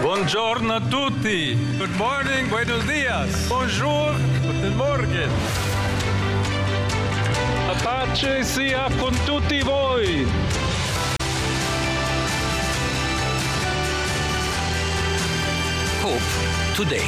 Buongiorno a tutti. Good morning, buenos dias. Bonjour, guten Morgen. La pace sia con tutti voi. Hope Today.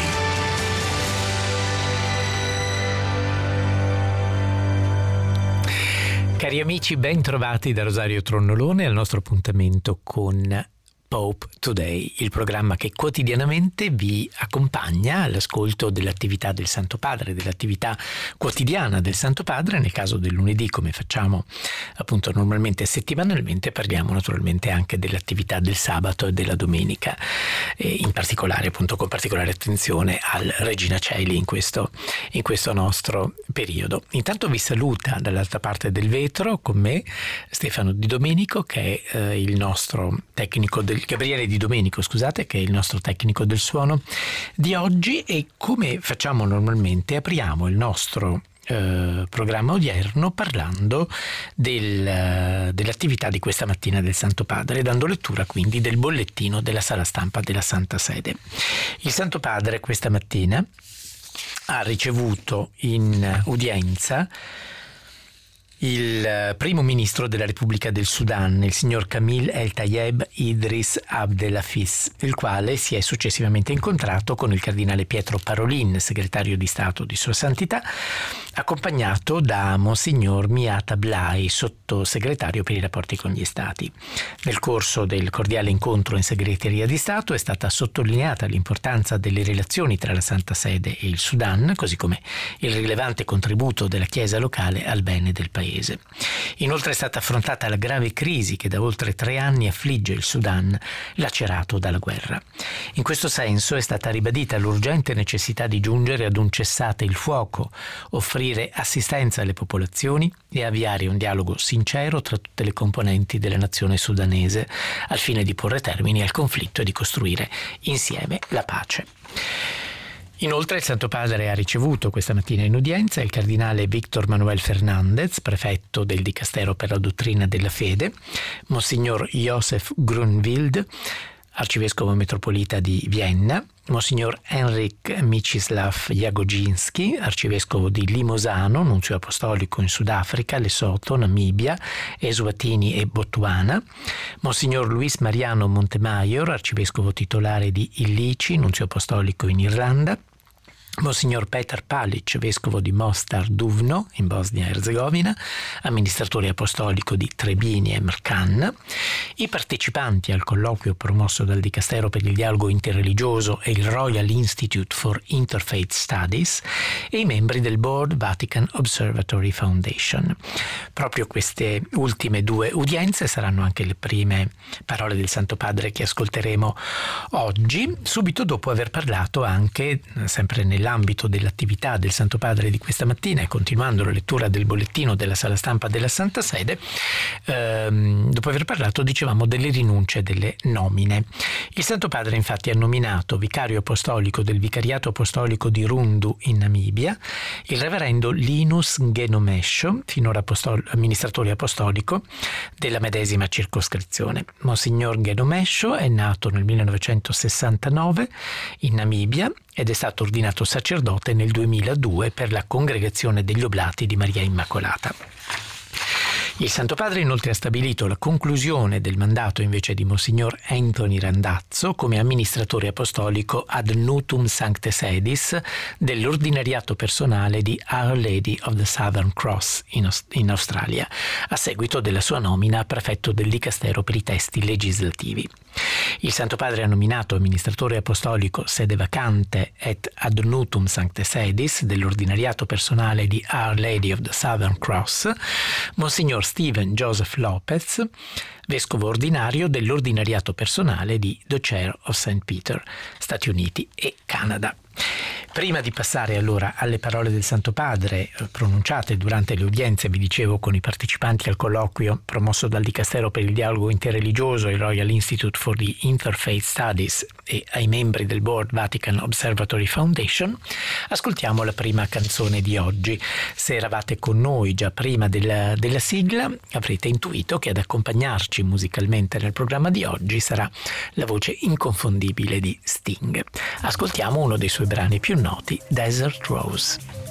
Cari amici, ben trovati da Rosario Tronnolone al nostro appuntamento con Hope Today, il programma che quotidianamente vi accompagna all'ascolto dell'attività del Santo Padre, dell'attività quotidiana del Santo Padre. Nel caso del lunedì, come facciamo appunto normalmente settimanalmente, parliamo naturalmente anche dell'attività del sabato e della domenica, e in particolare appunto con particolare attenzione al Regina Coeli in questo nostro periodo. Intanto vi saluta dall'altra parte del vetro con me Stefano Di Domenico, che è il nostro tecnico Gabriele Di Domenico, scusate, che è il nostro tecnico del suono di oggi, e come facciamo normalmente apriamo il nostro programma odierno parlando dell'attività di questa mattina del Santo Padre, dando lettura quindi del bollettino della sala stampa della Santa Sede. Il Santo Padre questa mattina ha ricevuto in udienza il primo ministro della Repubblica del Sudan, il signor Camil El-Tayeb Idris Abdelaziz, il quale si è successivamente incontrato con il cardinale Pietro Parolin, segretario di Stato di Sua Santità, accompagnato da Monsignor Miata Blai, sottosegretario per i rapporti con gli Stati. Nel corso del cordiale incontro in segreteria di Stato è stata sottolineata l'importanza delle relazioni tra la Santa Sede e il Sudan, così come il rilevante contributo della Chiesa locale al bene del Paese. Inoltre è stata affrontata la grave crisi che da oltre 3 anni affligge il Sudan, lacerato dalla guerra. In questo senso è stata ribadita l'urgente necessità di giungere ad un cessate il fuoco, offrire assistenza alle popolazioni e avviare un dialogo sincero tra tutte le componenti della nazione sudanese, al fine di porre termine al conflitto e di costruire insieme la pace. Inoltre il Santo Padre ha ricevuto questa mattina in udienza il cardinale Víctor Manuel Fernández, prefetto del Dicastero per la Dottrina della Fede, Monsignor Josef Grunwild, arcivescovo metropolita di Vienna, Monsignor Henryk Mieczysław Jagodzinski, arcivescovo di Limosano, nunzio apostolico in Sudafrica, Lesotho, Namibia, Eswatini e Botswana, Monsignor Luis Mariano Montemayor, arcivescovo titolare di Illici, nunzio apostolico in Irlanda, Monsignor Petar Palic, vescovo di Mostar Duvno in Bosnia e Erzegovina, amministratore apostolico di Trebini e Mrkan. I partecipanti al colloquio promosso dal Dicastero per il dialogo interreligioso e il Royal Institute for Interfaith Studies e i membri del Board Vatican Observatory Foundation. Proprio queste ultime 2 udienze saranno anche le prime parole del Santo Padre che ascolteremo oggi, subito dopo aver parlato anche, sempre nell'ambito dell'attività del Santo Padre di questa mattina e continuando la lettura del bollettino della sala stampa della Santa Sede, dopo aver parlato, dicevamo, delle rinunce, delle nomine. Il Santo Padre infatti ha nominato vicario apostolico del Vicariato Apostolico di Rundu in Namibia il reverendo Linus Genomesho, finora amministratore apostolico della medesima circoscrizione. Monsignor Genomesho è nato nel 1969 in Namibia ed è stato ordinato sacerdote nel 2002 per la Congregazione degli Oblati di Maria Immacolata. Il Santo Padre inoltre ha stabilito la conclusione del mandato invece di Monsignor Anthony Randazzo come amministratore apostolico ad nutum Sancte Sedis dell'ordinariato personale di Our Lady of the Southern Cross in Australia, a seguito della sua nomina a prefetto del Dicastero per i testi legislativi. Il Santo Padre ha nominato amministratore apostolico sede vacante et ad nutum Sancte Sedis dell'ordinariato personale di Our Lady of the Southern Cross Monsignor Stephen Joseph Lopez, vescovo ordinario dell'ordinariato personale di The Chair of St. Peter, Stati Uniti e Canada. Prima di passare allora alle parole del Santo Padre pronunciate durante le udienze, vi dicevo, con i partecipanti al colloquio promosso dal Dicastero per il dialogo interreligioso e il Royal Institute for the Interfaith Studies e ai membri del Board Vatican Observatory Foundation, ascoltiamo la prima canzone di oggi. Se eravate con noi già prima della sigla, avrete intuito che ad accompagnarci musicalmente nel programma di oggi sarà la voce inconfondibile di Sting. Ascoltiamo uno dei suoi brani più noti, Desert Rose.